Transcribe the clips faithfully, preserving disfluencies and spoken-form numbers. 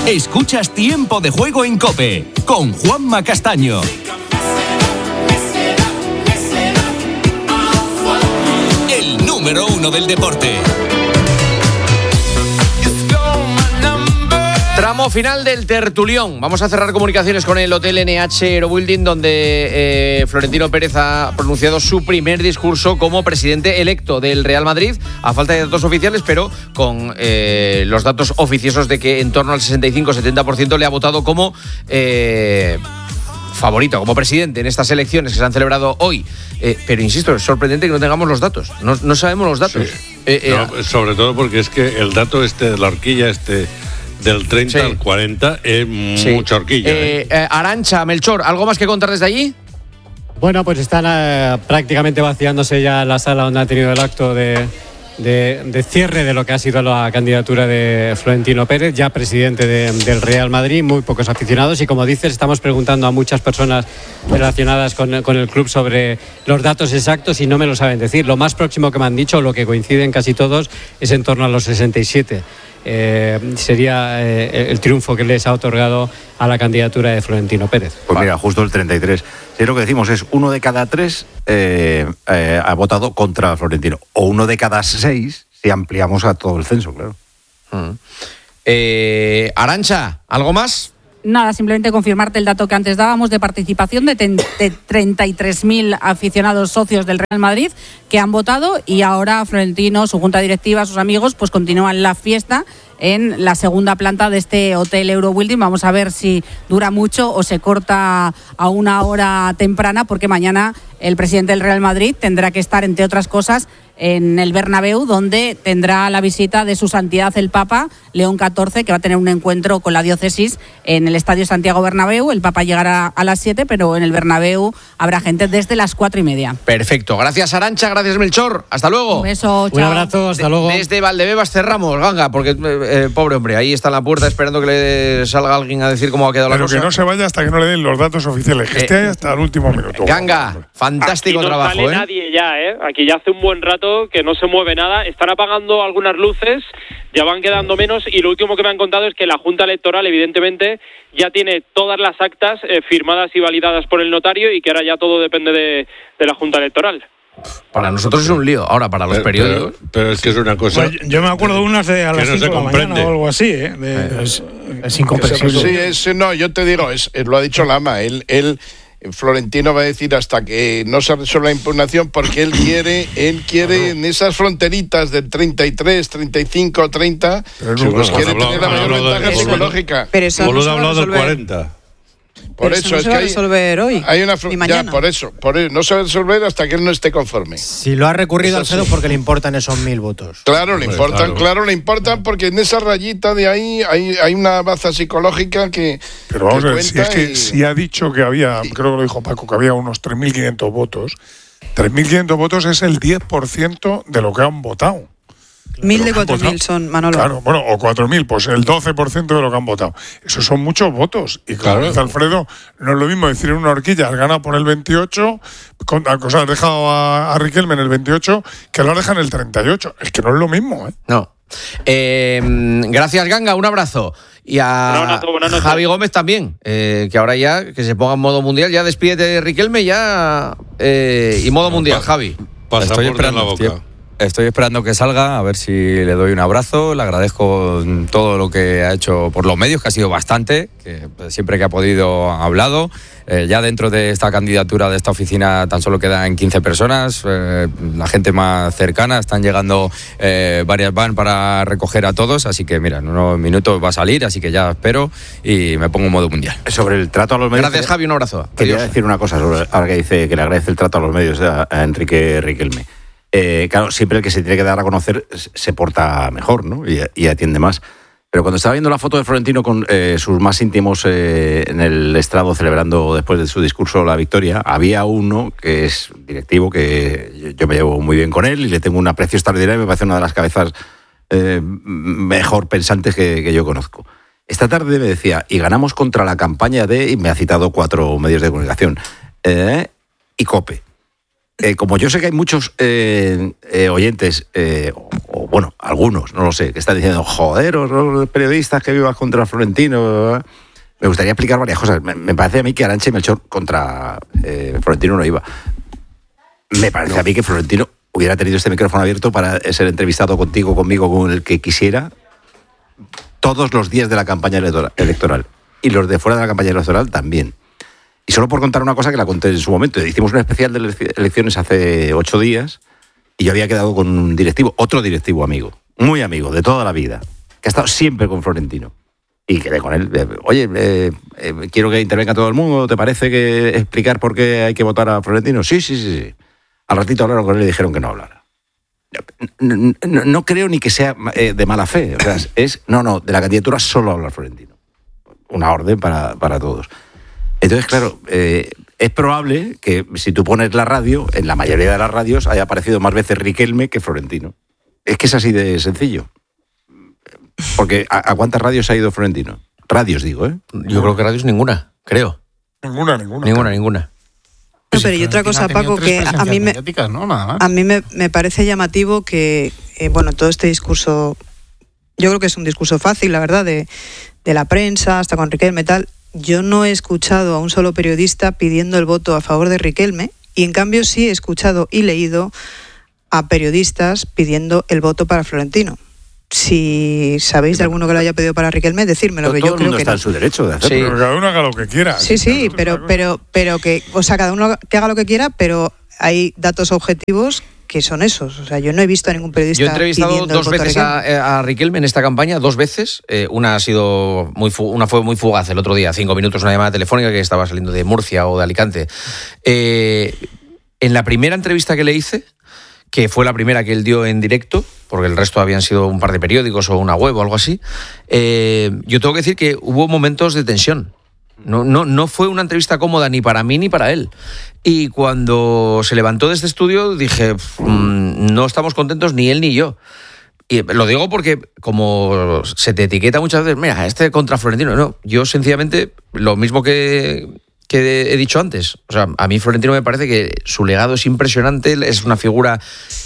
Escuchas Tiempo de Juego en COPE con Juanma Castaño. El número uno del deporte. Tramo final del tertulión. Vamos a cerrar comunicaciones con el Hotel N H Eurobuilding, donde eh, Florentino Pérez ha pronunciado su primer discurso como presidente electo del Real Madrid, a falta de datos oficiales, pero con eh, los datos oficiosos de que en torno al sesenta y cinco a setenta por ciento le ha votado como eh, favorito, como presidente en estas elecciones que se han celebrado hoy. Eh, pero insisto, es sorprendente que no tengamos los datos. No, no sabemos los datos. Sí. Eh, eh, no, sobre todo porque es que el dato este de la horquilla este del treinta sí. al cuarenta es sí. mucha horquilla. Eh, ¿eh? Eh, Arantxa, Melchor, ¿algo más que contar desde allí? Bueno, pues están eh, prácticamente vaciándose ya la sala donde ha tenido el acto de, de, de cierre de lo que ha sido la candidatura de Florentino Pérez, ya presidente de, del Real Madrid. Muy pocos aficionados y, como dices, estamos preguntando a muchas personas relacionadas con, con el club sobre los datos exactos y no me lo saben decir. Lo más próximo que me han dicho, lo que coinciden casi todos, es en torno a los sesenta y siete. Eh, sería eh, el triunfo que les ha otorgado a la candidatura de Florentino Pérez. Pues mira, justo el treinta y tres. Sí, lo que decimos es uno de cada tres eh, eh, ha votado contra Florentino, o uno de cada seis si ampliamos a todo el censo, claro. Mm. Eh, Arantxa, ¿algo más? Nada, simplemente confirmarte el dato que antes dábamos de participación de, ten, de treinta y tres mil aficionados socios del Real Madrid que han votado, y ahora Florentino, su junta directiva, sus amigos, pues continúan la fiesta en la segunda planta de este Hotel Eurobuilding. Vamos a ver si dura mucho o se corta a una hora temprana, porque mañana el presidente del Real Madrid tendrá que estar, entre otras cosas, en el Bernabéu, donde tendrá la visita de su santidad el Papa León catorce, que va a tener un encuentro con la diócesis en el Estadio Santiago Bernabéu. El Papa llegará a las siete, pero en el Bernabéu habrá gente desde las cuatro y media. Perfecto. Gracias, Arantxa. Gracias, Melchor. Hasta luego. Un beso. Un abrazo. Hasta luego. De, desde Valdebebas cerramos, Ganga, porque eh, pobre hombre, ahí está en la puerta esperando que le salga alguien a decir cómo ha quedado pero la cosa. Pero que no se vaya hasta que no le den los datos oficiales, que eh, esté ahí hasta el último minuto. Ganga, fantástico Aquí no trabajo. Aquí no sale ¿eh? nadie ya, ¿eh? Aquí ya hace un buen rato que no se mueve nada. Están apagando algunas luces, ya van quedando menos, y lo último que me han contado es que la Junta Electoral, evidentemente, ya tiene todas las actas eh, firmadas y validadas por el notario, y que ahora ya todo depende de, de la Junta Electoral. Para nosotros es un lío, ahora para los pero, periódicos. Pero, pero es que es una cosa. Pues yo me acuerdo de unas de a las cinco no de la mañana o algo así, ¿eh? De, eh es, es incomprensible. Sí, es, no, yo te digo, es, lo ha dicho Lama, él. él Florentino va a decir hasta que no se resuelva la impugnación, porque él quiere él quiere en esas fronteritas del treinta y tres, treinta y cinco, treinta, pues quiere tener la mayor ventaja psicológica. Pero eso no se va a resolver. del cuarenta. Por eso, eso no es se que va a hay, resolver hoy hay una fr- ni mañana. Ya, por eso, por eso, no se va a resolver hasta que él no esté conforme. Si lo ha recurrido Alfredo, porque le importan esos mil votos. Claro, le Hombre, importan, claro. claro, le importan, porque en esa rayita de ahí hay, hay una baza psicológica que. Pero vamos que a ver, si es que y... si ha dicho que había, creo que lo dijo Paco, que había unos tres mil quinientos votos. tres mil quinientos votos es el diez por ciento de lo que han votado. Mil de cuatro mil son, Manolo. Claro, bueno, o cuatro mil, pues el doce por ciento de lo que han votado. Esos son muchos votos. Y como claro. dice Alfredo, no es lo mismo decir en una horquilla, has ganado por el veintiocho, con, o sea, has dejado a, a Riquelme en el veintiocho, que lo has dejado en el treinta y ocho. Es que no es lo mismo, ¿eh? No. Eh, gracias, Ganga, un abrazo. Y a no, Javi Gómez también, eh, que ahora ya, que se ponga en modo mundial, ya despídete de Riquelme ya eh, y modo mundial, Javi. Estoy esperando la boca. Tío. Estoy esperando que salga, a ver si le doy un abrazo. Le agradezco todo lo que ha hecho por los medios, que ha sido bastante, que siempre que ha podido ha hablado. Eh, ya dentro de esta candidatura de esta oficina tan solo quedan quince personas. Eh, la gente más cercana, están llegando eh, varias van para recoger a todos. Así que mira, en unos minutos va a salir, así que ya espero y me pongo en modo mundial. Sobre el trato a los medios. Gracias, Javi, un abrazo. Quería Adiós. decir una cosa, sobre, ahora que dice que le agradece el trato a los medios a, a Enrique Riquelme. Eh, claro, siempre el que se tiene que dar a conocer se porta mejor, ¿no? Y, y atiende más. Pero cuando estaba viendo la foto de Florentino con eh, sus más íntimos eh, en el estrado celebrando después de su discurso la victoria, había uno que es directivo, que yo me llevo muy bien con él y le tengo un aprecio extraordinario y me parece una de las cabezas eh, mejor pensantes que, que yo conozco. Esta tarde me decía, y ganamos contra la campaña de, y me ha citado cuatro medios de comunicación, eh, y COPE. eh, como yo sé que hay muchos eh, eh, oyentes, eh, o, o bueno, algunos, no lo sé, que están diciendo, joder, los periodistas que vivas contra Florentino, me gustaría explicar varias cosas. Me, me parece a mí que Arantxa y Melchor contra eh, Florentino no iba. Me parece no. a mí que Florentino hubiera tenido este micrófono abierto para ser entrevistado contigo, conmigo, con el que quisiera, todos los días de la campaña electoral. Y los de fuera de la campaña electoral también. Y solo por contar una cosa que la conté en su momento. Hicimos un especial de elecciones hace ocho días y yo había quedado con un directivo, otro directivo amigo, muy amigo, de toda la vida, que ha estado siempre con Florentino. Y quedé con él. Oye, eh, eh, quiero que intervenga todo el mundo. ¿Te parece que explicar por qué hay que votar a Florentino? Sí, sí, sí. sí. Al ratito hablaron con él y dijeron que no hablara. No, no, no creo ni que sea eh, de mala fe. O sea, es, no, no, de la candidatura solo habla Florentino. Una orden para, para todos. Entonces, claro, eh, es probable que si tú pones la radio, en la mayoría de las radios haya aparecido más veces Riquelme que Florentino. Es que es así de sencillo. Porque ¿a, a cuántas radios ha ido Florentino? Radios, digo, ¿eh? Yo creo que radios ninguna, creo. Ninguna, ninguna. Ninguna, ninguna. No, pero y otra cosa, Paco, que a mí me, ¿no? Nada más. A mí me, me parece llamativo que, eh, bueno, todo este discurso, yo creo que es un discurso fácil, la verdad, de, de la prensa, hasta con Riquelme y tal. Yo no he escuchado a un solo periodista pidiendo el voto a favor de Riquelme y en cambio sí he escuchado y leído a periodistas pidiendo el voto para Florentino. Si sabéis de alguno que lo haya pedido para Riquelme, decírmelo, que yo creo que está no. en su derecho de hacerlo. Sí. Pero cada uno haga lo que quiera. Sí, sí, pero, pero, pero que, o sea, cada uno que haga lo que quiera, pero hay datos objetivos que son esos. O sea, yo no he visto a ningún periodista. Yo he entrevistado pidiendo dos el voto veces a Riquelme. a, a Riquelme en esta campaña, dos veces. Eh, una ha sido muy fu- una fue muy fugaz el otro día, cinco minutos, una llamada telefónica que estaba saliendo de Murcia o de Alicante. Eh, en la primera entrevista que le hice, que fue la primera que él dio en directo, porque el resto habían sido un par de periódicos o una web o algo así, eh, yo tengo que decir que hubo momentos de tensión. No, no, no fue una entrevista cómoda ni para mí ni para él. Y cuando se levantó de este estudio dije, mmm, no estamos contentos ni él ni yo. Y lo digo porque como se te etiqueta muchas veces, mira, este contra Florentino. No, yo sencillamente, lo mismo que, que he dicho antes. O sea, a mí Florentino me parece que su legado es impresionante, es una figura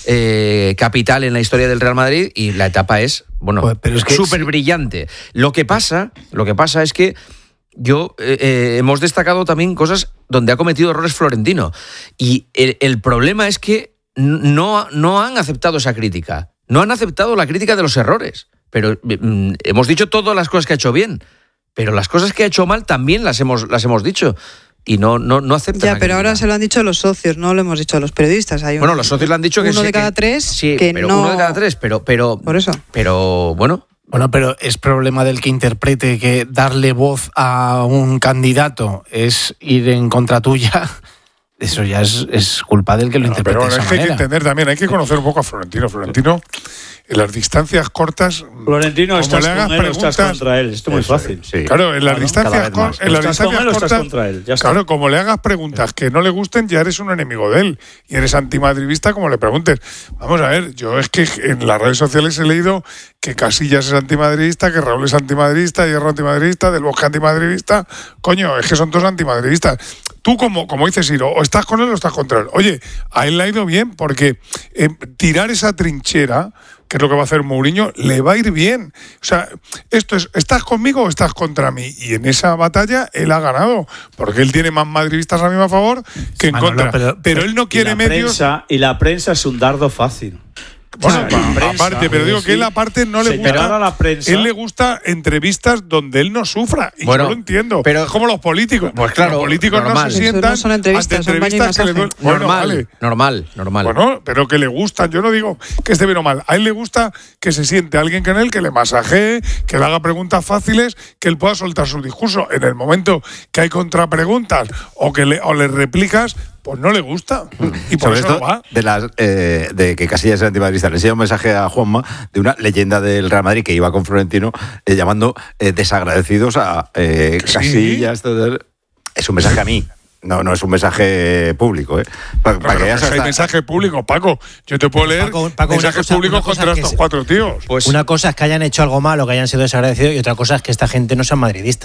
eh, capital en la historia del Real Madrid y la etapa es, bueno, pues, pero es que súper brillante. Lo que pasa, lo que pasa es que yo eh, eh, hemos destacado también cosas donde ha cometido errores Florentino. Y el, el problema es que no, no han aceptado esa crítica. No han aceptado la crítica de los errores. Pero mm, hemos dicho todas las cosas que ha hecho bien. Pero las cosas que ha hecho mal también las hemos, las hemos dicho. Y no, no, no aceptan. Ya, pero crítica. Ahora se lo han dicho los socios, no lo hemos dicho a los periodistas. Hay un, bueno, los socios le han dicho que uno sí, de cada que, tres. Sí, que pero no... uno de cada tres. Pero, pero, Por eso. Pero bueno. Bueno, pero es problema del que interprete que darle voz a un candidato es ir en contra tuya. Eso ya es, es culpa del que lo no, interprete pero de esa es que manera. hay que entender también, hay que conocer un poco a Florentino. Florentino, en las distancias cortas... Florentino, estás con él preguntas, o estás contra él. Esto es muy fácil. Sí. Claro, en las claro, distancias, con, en las distancias cortas... Contra él, ya está. Claro, como le hagas preguntas que no le gusten, ya eres un enemigo de él. Y eres antimadridista como le preguntes. Vamos a ver, yo es que en las redes sociales he leído que Casillas es antimadridista, que Raúl es antimadridista, Hierro antimadridista, Del Bosque antimadridista. Coño, es que son todos antimadridistas. Tú, como, como dices, Iro, o estás con él o estás contra él. Oye, a él le ha ido bien porque eh, tirar esa trinchera, que es lo que va a hacer Mourinho, le va a ir bien. O sea, esto es, ¿estás conmigo o estás contra mí? Y en esa batalla él ha ganado, porque él tiene más madridistas a mi favor que en Manolo, contra. Pero, pero él no quiere y medios... Prensa, y la prensa es un dardo fácil. Bueno, o sea, prensa, aparte, pero digo que él aparte no le gusta. A la prensa. Él le gusta entrevistas donde él no sufra. Y bueno, yo lo entiendo. Pero es como los políticos. Pues claro, los políticos normal. no se sientan no son entrevistas, ante entrevistas son que le duelen. Bueno, normal, vale. normal, normal. Bueno, pero que le gustan. Yo no digo que esté bien o mal. A él le gusta que se siente alguien que en él, que le masajee, que le haga preguntas fáciles, que él pueda soltar su discurso. En el momento que hay contrapreguntas o que le, o le replicas, pues no le gusta. Y por Sobre eso esto, no va. De, las, eh, de que Casillas es antimadridista, le enseñé un mensaje a Juanma de una leyenda del Real Madrid que iba con Florentino eh, llamando eh, desagradecidos a eh, Casillas. ¿Sí? Todo, es un mensaje a mí. No, no es un mensaje público, ¿eh? Pa, no, pa que no, hasta... hay mensajes públicos, Paco. Yo te puedo leer Paco, Paco, mensajes cosa, públicos contra estos se... cuatro tíos. Pues una cosa es que hayan hecho algo malo, que hayan sido desagradecidos, y otra cosa es que esta gente no sea madridista.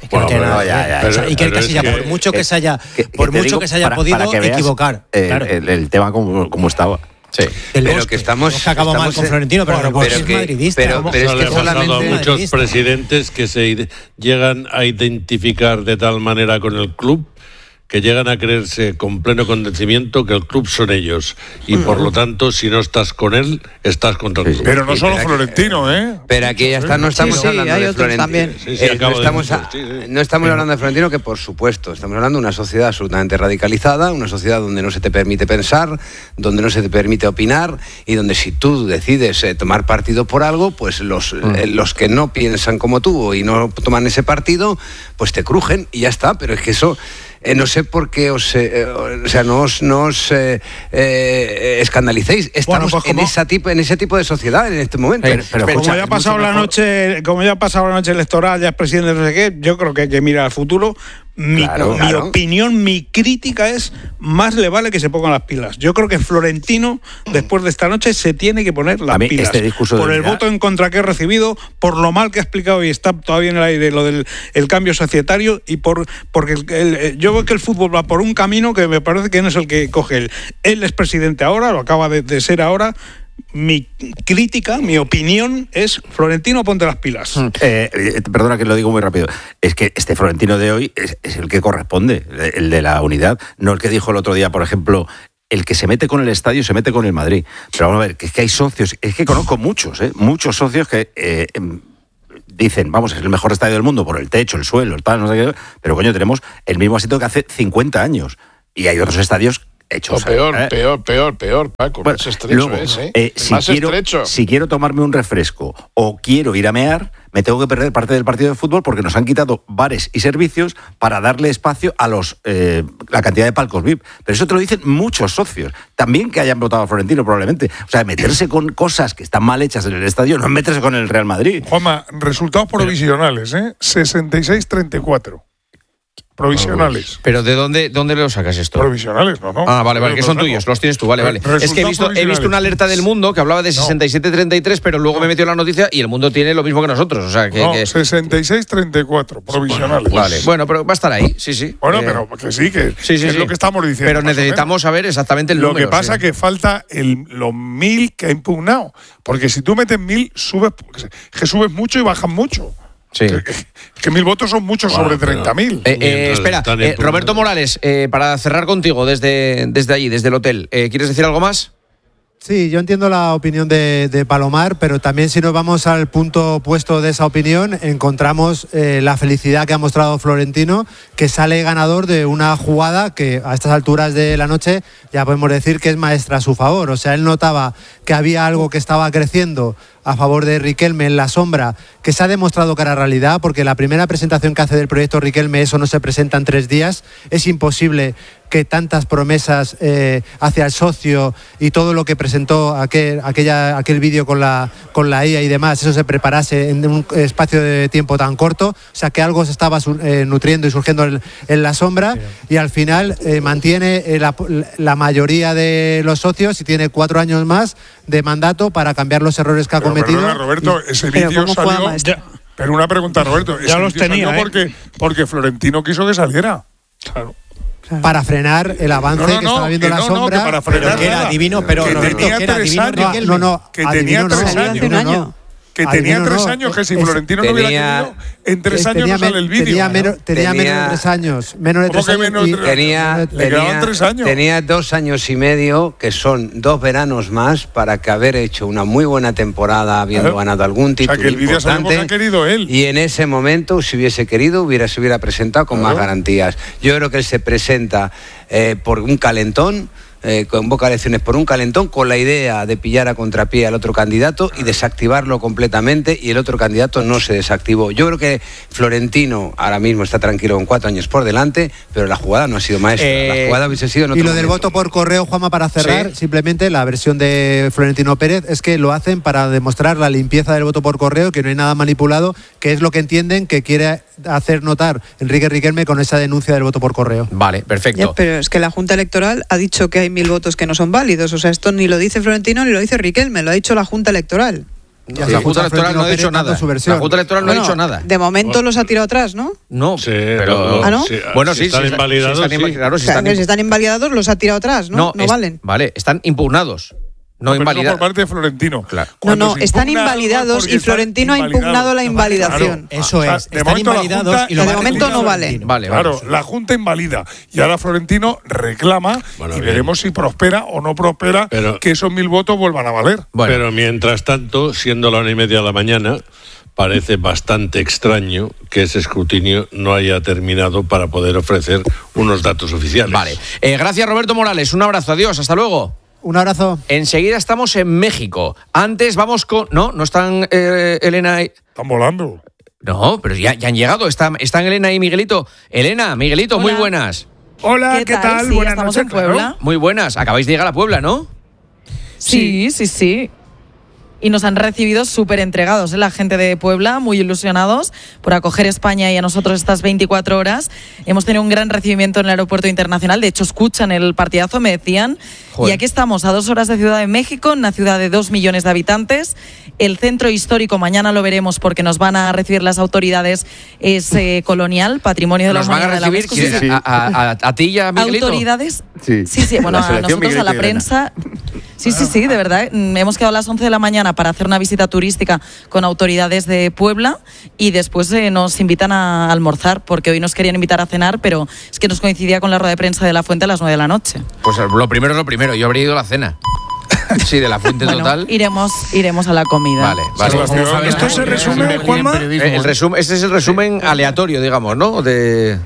Es que no tiene nada que ver. pero- O sea, Iker pero Casillas, es que- por mucho que se haya, que- por que te mucho digo, que se haya para- podido para que veas, equivocar. eh, claro. el, el tema como, como estaba. Sí. El Pero Bosque, que estamos. que acabó mal estamos con en- Florentino, pero, Bueno, porque pero es que- madridista. pero- ¿cómo? pero es Eso que le ha pasado a solamente- muchos madridista. presidentes que se ide- llegan a identificar de tal manera con el club que llegan a creerse con pleno convencimiento que el club son ellos. Y por lo tanto, si no estás con él, estás contra el club. Pero no Sí, solo pero- Florentino, ¿eh? Pero aquí ya está, no estamos Sí, sí, hablando hay de otros Florentino. también. Sí, sí, Eh, acabo no de estamos, decir, a- sí, sí. no estamos hablando de Florentino, que por supuesto, estamos hablando de una sociedad absolutamente radicalizada, una sociedad donde no se te permite pensar, donde no se te permite opinar y donde si tú decides eh, tomar partido por algo, pues los, eh, los que no piensan como tú y no toman ese partido, pues te crujen y ya está. Pero es que eso... Eh, no sé por qué os, eh, eh, o sea, no os, no os eh, eh, escandalicéis. Estamos Bueno, pues como- en, esa tipo, en ese tipo de sociedad en este momento. Pero- pero como escucha, ya ha es pasado mucho la mejor- noche, como ya ha pasado la noche electoral, ya es presidente de no sé qué, yo creo que hay que mirar al futuro. Mi, Claro, mi claro. opinión, mi crítica es más le vale que se pongan las pilas. Yo creo que Florentino, después de esta noche, se tiene que poner las A mí, pilas. este discurso de por el unidad- voto en contra que he recibido, por lo mal que ha explicado y está todavía en el aire lo del el cambio societario y por porque el- el- yo veo que el fútbol va por un camino que me parece que no es el que coge él. Él es presidente ahora, lo acaba de, de ser ahora. Mi crítica, mi opinión es Florentino, ponte las pilas. Eh, eh, perdona que lo digo muy rápido. Es que este Florentino de hoy es, es el que corresponde, el de la unidad, no el que dijo el otro día, por ejemplo, el que se mete con el estadio se mete con el Madrid. Pero vamos a ver, que es que hay socios, es que conozco muchos, ¿eh? muchos socios que eh, em, dicen, vamos, es el mejor estadio del mundo por el techo, el suelo, el tal, no sé qué, pero coño, tenemos el mismo asiento que hace cincuenta años. Y hay otros estadios hechos. O peor, ¿eh? peor, peor, peor, Paco. Bueno, más estrecho luego, es, ¿eh? eh, si, más quiero, estrecho. si quiero tomarme un refresco o quiero ir a mear, me tengo que perder parte del partido de fútbol porque nos han quitado bares y servicios para darle espacio a los eh, la cantidad de palcos V I P. Pero eso te lo dicen muchos socios. También que hayan votado a Florentino, probablemente. O sea, meterse con cosas que están mal hechas en el estadio no es meterse con el Real Madrid. Juanma, resultados provisionales, ¿eh? sesenta y seis treinta y cuatro. Provisionales. Pero ¿de dónde, dónde lo sacas esto? Provisionales, no, no. Ah, vale, vale, Yo que los son saco. tuyos, los tienes tú, vale, vale. Resultados Es que he visto, he visto provisionales. una alerta del Mundo que hablaba de sesenta y siete treinta y tres, pero luego me metió la noticia y el Mundo tiene lo mismo que nosotros, o sea, que... No, que- sesenta y seis treinta y cuatro, provisionales. Vale, bueno, pero va a estar ahí, sí, sí. Bueno, Eh, pero que sí, que, sí, sí, que es sí. lo que estamos diciendo. Pero más o necesitamos saber exactamente el Lo número. que pasa sí. que falta el, los mil que ha impugnado. Porque si tú metes mil, subes, que subes mucho y bajas mucho. Sí. Que, que mil votos son muchos Bueno, sobre pero- treinta mil. Eh, eh, Mientras espera, están eh, en- Roberto Morales, eh, para cerrar contigo desde, desde allí, desde el hotel, eh, ¿quieres decir algo más? Sí, yo entiendo la opinión de, de Palomar, pero también si nos vamos al punto opuesto de esa opinión, encontramos eh, la felicidad que ha mostrado Florentino, que sale ganador de una jugada que a estas alturas de la noche ya podemos decir que es maestra a su favor. O sea, él notaba que había algo que estaba creciendo a favor de Riquelme en la sombra, que se ha demostrado que era realidad, porque la primera presentación que hace del proyecto Riquelme, eso no se presenta en tres días. Es imposible que tantas promesas eh, hacia el socio y todo lo que presentó aquel, aquella, aquel vídeo con la, con la I A y demás, eso se preparase en un espacio de tiempo tan corto. O sea, que algo se estaba eh, nutriendo y surgiendo en, en la sombra, sí. Y al final eh, mantiene eh, la, la mayoría de los socios y tiene cuatro años más de mandato para cambiar los errores que ha Pero cometido. perdona, Roberto, Y- ese Pero vídeo ¿cómo juega salió. maestro? Pero una pregunta, Roberto. Ya ese los vídeo tenía, salió ¿eh? porque, porque Florentino quiso que saliera. Claro. para frenar el avance No, no, que no, estaba viendo que la no, no, sombra. que para frenar Pero que era nada. divino, pero Que Roberto, tenía que era tres divino años. Riquelme. No, no, Que adivino tenía no. tres Salió años. hace un No, no. año. Que tenía Adivino, tres no. años, que si Es- Florentino no hubiera tenía- querido, en tres Es- años tenía no sale men- el vídeo. Tenía, menos, tenía Tenía- menos de tres años. Menos de ¿Cómo tres que años. menos y- de tres? Tenía, Le tenía, quedaban tres años. tenía dos años y medio, que son dos veranos más, para que haber hecho una muy buena temporada, habiendo Claro. ganado algún O sea, título que el vídeo salió porque importante. ha querido él. Y en ese momento, si hubiese querido, hubiera, se hubiera presentado con Claro. más garantías. Yo creo que él se presenta eh, por un calentón, eh, convoca elecciones por un calentón, con la idea de pillar a contrapié al otro candidato y desactivarlo completamente, y el otro candidato no se desactivó. Yo creo que Florentino ahora mismo está tranquilo con cuatro años por delante, pero la jugada no ha sido maestra. Eh, la jugada hubiese sido en otro Y lo del momento. voto por correo, Juanma, para cerrar, Sí. simplemente la versión de Florentino Pérez es que lo hacen para demostrar la limpieza del voto por correo, que no hay nada manipulado, que es lo que entienden que quiere hacer notar Enrique Riquelme con esa denuncia del voto por correo. Vale, perfecto. Ya, pero es que la Junta Electoral ha dicho que hay mil votos que no son válidos. O sea, esto ni lo dice Florentino ni lo dice Riquelme, lo ha dicho la Junta Electoral. Sí. La Junta Electoral no ha dicho nada. La Junta Electoral no bueno, ha dicho nada. De momento los ha tirado atrás, ¿no? No, sí, pero... ¿Ah, no? Sí, bueno, si sí, están sí, invalidados, sí, están, sí. claro, si O sea, están, si están invalidados los ha tirado atrás, ¿no? no, No, es, valen. Vale, están impugnados. No, No, invalidados. por parte de Florentino. Claro. No, no, están invalidados y Florentino ha impugnado la invalidación. Claro. Eso O sea, es, de están momento la invalidados Junta- y lo de va a momento rectificar no valen. Florentino. Vale, Claro, vale. la Junta invalida y ahora Florentino reclama Bueno, y bien. veremos si prospera o no prospera Pero- que esos mil votos vuelvan a valer. Bueno. Pero mientras tanto, siendo la una y media de la mañana, parece bastante extraño que ese escrutinio no haya terminado para poder ofrecer unos datos oficiales. Vale. Eh, gracias, Roberto Morales. Un abrazo. Adiós. Hasta luego. Un abrazo. Enseguida estamos en México. Antes vamos con... No, no están eh, Elena y... Están volando. No, pero ya, ya han llegado. Están, están Elena y Miguelito. Elena, Miguelito, Hola. muy buenas. Hola, ¿qué, tal? Sí, Buenas estamos noches, en Puebla. claro. Muy buenas. Acabáis de llegar a Puebla, ¿no? Sí, sí, sí. Y nos han recibido súper entregados, ¿eh? La gente de Puebla, muy ilusionados por acoger España y a nosotros estas veinticuatro horas. Hemos tenido un gran recibimiento en el aeropuerto internacional. De hecho, escuchan el partidazo, me decían. Joder. Y aquí estamos, a dos horas de Ciudad de México, una ciudad de dos millones de habitantes. El centro histórico, mañana lo veremos porque nos van a recibir las autoridades, es eh, colonial, patrimonio de la ¿Nos van a humanidad de la recibir UNESCO. Sí, ¿quién? sí. a, a- a- a ti y a Miguelito? Autoridades. Sí. Sí, sí, bueno, La a selección nosotros, a la Miguelito y Elena. prensa. Sí, sí, sí, de verdad. Mm, Hemos quedado a las once de la mañana para hacer una visita turística con autoridades de Puebla y después eh, nos invitan a almorzar porque hoy nos querían invitar a cenar, pero es que nos coincidía con la rueda de prensa de La Fuente a las nueve de la noche. Pues lo primero es lo primero. Yo habría ido a la cena. Sí, de la Fuente Bueno, total. iremos, iremos a la comida. Vale, vale. Esto se resume, Juanma, Eh, el resumen, este es el resumen aleatorio, digamos, ¿no? De...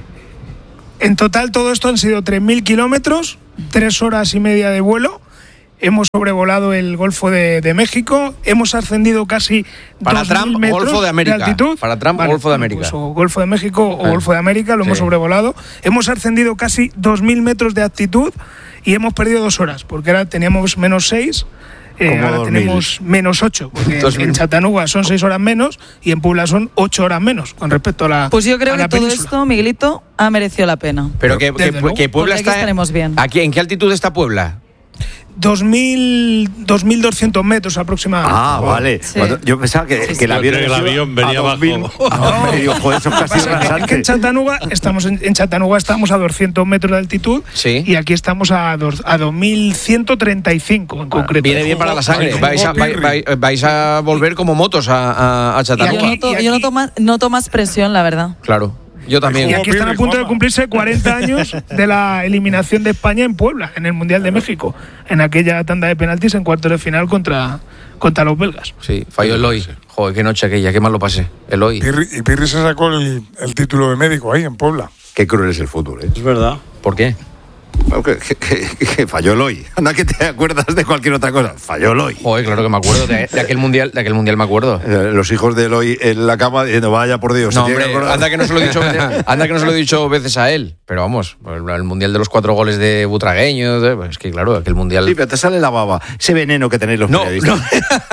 en total todo esto han sido tres mil kilómetros, tres horas y media de vuelo. Hemos sobrevolado el Golfo de, de México, hemos ascendido casi Para dos mil Trump, metros Golfo de América. altitud. Para Trump, Vale, Golfo de bueno, América. pues o Golfo de México o Ah. Golfo de América, lo hemos Sí. sobrevolado. Hemos ascendido casi dos mil metros de altitud y hemos perdido dos horas, porque ahora teníamos menos seis. Eh, Como ahora dos tenemos menos ocho, porque Dos mil. en Chattanooga son seis horas menos y en Puebla son ocho horas menos con respecto a la Pues yo creo a que la todo península. esto, Miguelito, ha merecido la pena. Pero que, que, Desde luego. que Puebla Porque aquí está... estaremos bien. Aquí, ¿en qué altitud está Puebla? dos mil doscientos metros aproximadamente. Ah, vale. Sí. Cuando- yo pensaba que, Sí, sí. que el Yo avión, creo que el avión venía a dos mil. abajo. Ah, digo, joder, eso es casi Pasa que- es que en rasante. Chattanooga estamos en, en Chattanooga estamos a doscientos metros de altitud Sí. y aquí estamos a, dos, a dos mil ciento treinta y cinco en concreto. Viene bien para la sangre. Ay, Vais a, Pirri. vais, vais a volver como motos a, a, a Yo Chattanooga. aquí- noto, y yo aquí- noto más, noto más presión, la verdad. Claro. Yo también. Y aquí están a Pirri, punto de Juanma. cumplirse cuarenta años de la eliminación de España en Puebla, en el Mundial de México, en aquella tanda de penaltis en cuartos de final contra, contra los belgas. Sí, falló Eloy. Joder, qué noche aquella, qué mal lo pasé. Eloy. Pirri- y Pirri se sacó el, el título de médico ahí en Puebla. Qué cruel es el fútbol, ¿eh? Es verdad. ¿Por qué? Bueno, que, que- que- que falló el hoy. Anda que te acuerdas de cualquier otra cosa. Falló el hoy. Joder, claro que me acuerdo. De, de aquel mundial, de aquel mundial me acuerdo. Eh, Los hijos de Eloy en la cama diciendo, vaya por Dios. No, se tiene hombre, que acordar. anda que no se lo he dicho veces, anda que no se lo he dicho veces a él. Pero vamos, el, el mundial de los cuatro goles de Butragueño, de- pues es que claro, aquel mundial. Sí, pero te sale la baba. Ese veneno que tenéis los No, periodistas.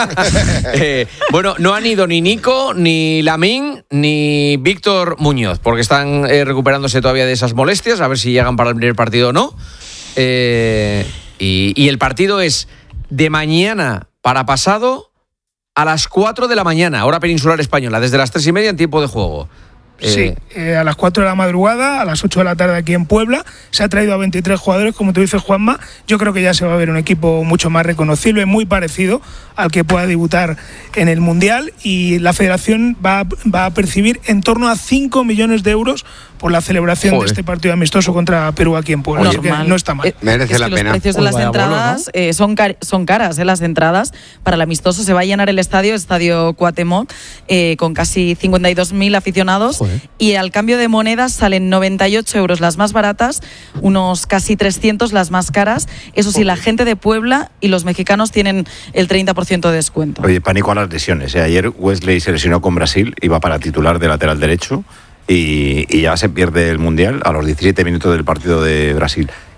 Eh, bueno, no han ido ni Nico, ni Lamín, ni Víctor Muñoz, porque están eh, recuperándose todavía de esas molestias, a ver si llegan para el primer partido o no. Eh, y, y el partido es de mañana para pasado a las cuatro de la mañana, hora peninsular española, desde las tres y media en tiempo de juego. Eh, Sí, eh, a las cuatro de la madrugada, a las ocho de la tarde aquí en Puebla. Se ha traído a veintitrés jugadores, como tú dices, Juanma. Yo creo que ya se va a ver un equipo mucho más reconocible, muy parecido al que pueda debutar en el Mundial. Y la federación va, a- va a percibir en torno a cinco millones de euros por la celebración Joder. de este partido amistoso contra Perú aquí en Puebla. Así que Normal. no está mal. Eh, Merece es la que pena. Los precios de Uy, las vaya bolo, entradas eh, son, car- son caras, eh, las entradas. Para el amistoso se va a llenar el estadio, Estadio Cuauhtémoc, eh, con casi cincuenta y dos mil aficionados. Joder. Y al cambio de monedas salen noventa y ocho euros las más baratas, unos casi trescientos las más caras. Eso sí, la gente de Puebla y los mexicanos tienen el treinta por ciento de descuento. Oye, pánico a las lesiones. ¿eh? Ayer Wesley se lesionó con Brasil, iba para titular de lateral derecho y, y ya se pierde el Mundial a los diecisiete minutos del partido de Brasil.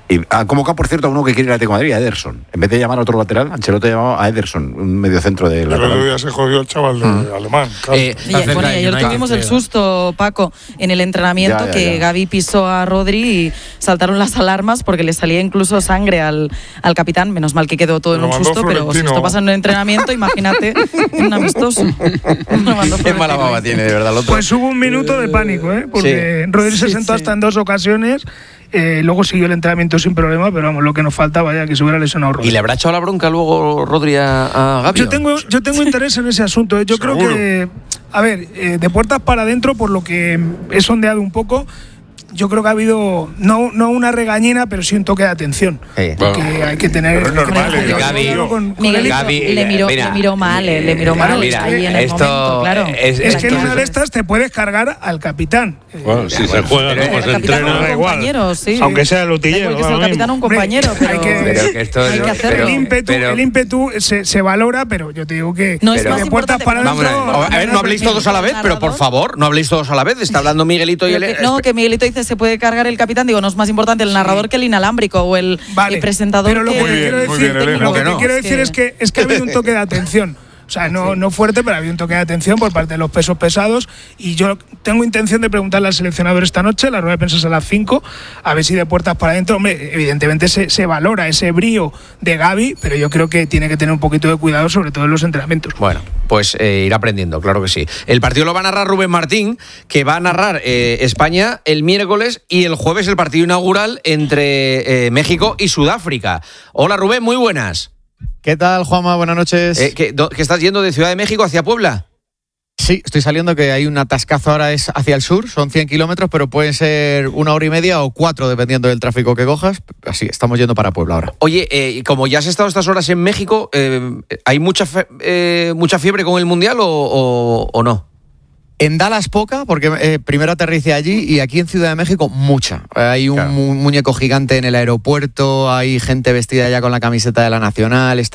Y ha convocado, por cierto, a uno que quiere ir al Atlético de Madrid, a Ederson. En vez de llamar a otro lateral, Ancelotti ha llamado a Ederson, un mediocentro de El lateral. otro día se jodió el chaval de Mm. alemán. Claro. Eh, Y, bueno, y ayer tuvimos el susto, Paco, en el entrenamiento Ya, ya, que ya. Gavi pisó a Rodri y saltaron las alarmas porque le salía incluso sangre al, al capitán. Menos mal que quedó todo en Lo un mandó susto, pero si Florentino. esto pasa en un entrenamiento, imagínate en un amistoso. Lo mandó Qué mala Florentino. baba tiene, de verdad, el otro. Pues hubo un minuto de pánico, ¿eh? Porque Sí. Rodri se Sí, sentó sí. hasta en dos ocasiones. Eh, luego siguió el entrenamiento sin problema, pero vamos, lo que nos faltaba ya que se hubiera lesionado Rodri. ¿Y le habrá echado la bronca luego Rodri a, a Gavi? Yo tengo, yo tengo interés en ese asunto. ¿eh? Yo creo que, a ver, eh, de puertas para adentro, por lo que he sondeado un poco, yo creo que ha habido, no, no una regañina, pero sí un toque de atención. Sí. Porque hay que tener... Pero es normal, con- eh, Gavi- con- con- con Miguel el- Gavi, le miró, mira, le miró mal, eh, le miró claro, mal mira, ahí en el esto momento, claro. es- Es que en Entonces- una de estas te puedes cargar al capitán. Bueno, si se juega Pero como el se capitán entrena, o un da igual. compañero, sí. Aunque sea el Da utillero. igual que sea el ahora capitán o un mismo. compañero, Hombre, pero, hay que- Pero que esto hay es- que hacerlo. el ímpetu, pero- el ímpetu se, se valora, pero yo te digo que No es de más puertas importante- para Vamos a ver, adentro... a ver, no habléis todos a la vez, pero por favor, no habléis todos a la vez. Está hablando Miguelito y Pero él. que- no, que Miguelito dice se puede cargar el capitán. Digo, no es más importante el narrador que el inalámbrico o el, Vale, el presentador. pero lo que, que quiero bien, muy decir, bien, Elena. lo que ¿Cómo que no? te quiero decir que- es que es que ha habido un toque de atención. O sea, no, no fuerte, pero ha habido un toque de atención por parte de los pesos pesados. Y yo tengo intención de preguntarle al seleccionador esta noche, la rueda de prensa es a las cinco, a ver si de puertas para adentro. Hombre, evidentemente se, se valora ese brío de Gavi, pero yo creo que tiene que tener un poquito de cuidado, sobre todo en los entrenamientos. Bueno, pues eh, ir aprendiendo, claro que sí. El partido lo va a narrar Rubén Martín, que va a narrar eh, España el miércoles y el jueves el partido inaugural entre eh, México y Sudáfrica. Hola Rubén, muy buenas. ¿Qué tal, Juanma? Buenas noches. Eh, ¿qué, do- ¿Qué estás yendo de Ciudad de México hacia Puebla? Sí, estoy saliendo, que hay un atascazo ahora es hacia el sur, son cien kilómetros, pero pueden ser una hora y media o cuatro, dependiendo del tráfico que cojas. Así, estamos yendo para Puebla ahora. Oye, eh, como ya has estado estas horas en México, eh, ¿hay mucha, fe- eh, mucha fiebre con el Mundial o, o- o no? En Dallas poca, porque eh, primero aterricé allí, y aquí en Ciudad de México mucha. Eh, hay un Claro. mu- muñeco gigante en el aeropuerto, hay gente vestida ya con la camiseta de la Nacional, está